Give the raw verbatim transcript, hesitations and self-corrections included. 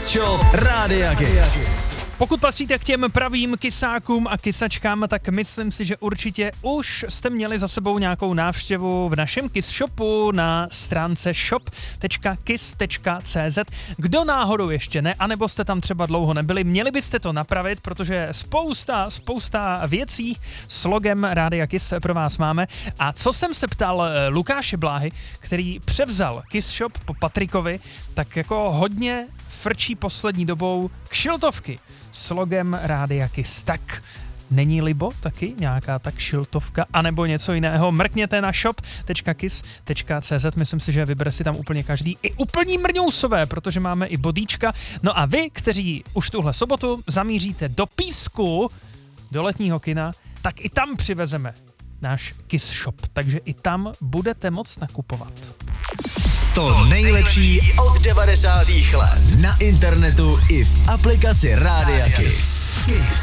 Kiss Shop Rádia Kiss. Pokud patříte k těm pravým kysákům a kysačkám, tak myslím si, že určitě už jste měli za sebou nějakou návštěvu v našem Kiss Shopu na stránce shop tečka kiss tečka cz. Kdo náhodou ještě ne, anebo jste tam třeba dlouho nebyli, měli byste to napravit, protože spousta, spousta věcí s logem Rádia Kiss pro vás máme. A co jsem se ptal Lukáše Bláhy, který převzal Kiss Shop po Patrikovi, tak jako hodně frčí poslední dobou kšiltovky s logem Rádia Kiss. Tak není libo taky nějaká tak kšiltovka, anebo něco jiného? Mrkněte na shop tečka kiss tečka cz, myslím si, že vybere si tam úplně každý. I úplní mrňousové, protože máme i bodíčka. No a vy, kteří už tuhle sobotu zamíříte do Písku, do letního kina, tak i tam přivezeme náš Kiss Shop, takže i tam budete moct nakupovat. To nejlepší od devadesátých let na internetu i v aplikaci Rádia Kiss. Kiss.